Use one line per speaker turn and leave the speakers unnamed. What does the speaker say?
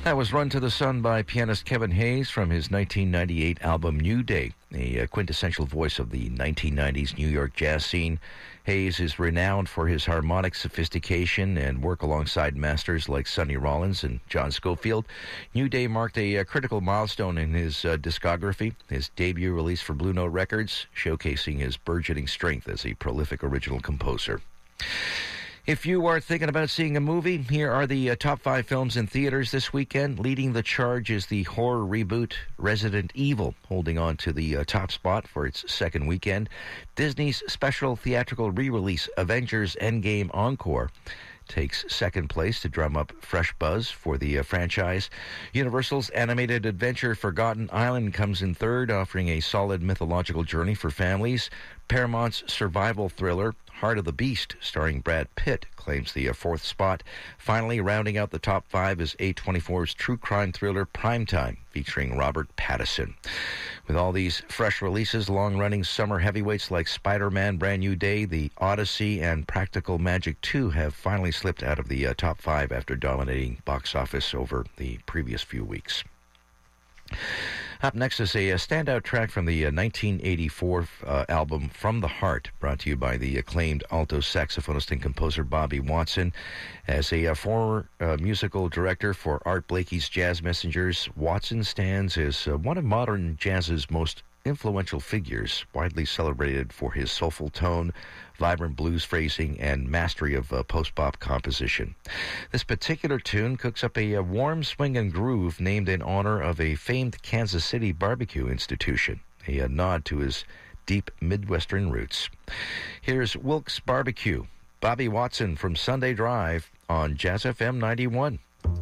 That was Run to the Sun by pianist Kevin Hayes from his 1998 album New Day, a quintessential voice of the 1990s New York jazz scene. Hayes is renowned for his harmonic sophistication and work alongside masters like Sonny Rollins and John Scofield. New Day marked a critical milestone in his discography, his debut release for Blue Note Records, showcasing his burgeoning strength as a prolific original composer. If you are thinking about seeing a movie, here are the top 5 films in theaters this weekend. Leading the charge is the horror reboot Resident Evil, holding on to the top spot for its second weekend. Disney's special theatrical re-release Avengers Endgame Encore takes second place to drum up fresh buzz for the franchise. Universal's animated adventure Forgotten Island comes in third, offering a solid mythological journey for families. Paramount's survival thriller Heart of the Beast, starring Brad Pitt, claims the fourth spot. Finally, rounding out the top 5 is A24's true crime thriller Primetime, featuring Robert Pattinson. With all these fresh releases, long-running summer heavyweights like Spider-Man Brand New Day, The Odyssey, and Practical Magic 2 have finally slipped out of the top 5 after dominating box office over the previous few weeks. Up next is a standout track from the 1984 album From the Heart, brought to you by the acclaimed alto saxophonist and composer Bobby Watson. As a former musical director for Art Blakey's Jazz Messengers, Watson stands as one of modern jazz's most influential figures, widely celebrated for his soulful tone, vibrant blues phrasing, and mastery of post-bop composition. This particular tune cooks up a warm swing and groove named in honor of a famed Kansas City barbecue institution, a nod to his deep Midwestern roots. Here's Wilkes Barbecue, Bobby Watson from Sunday Drive on Jazz FM 91.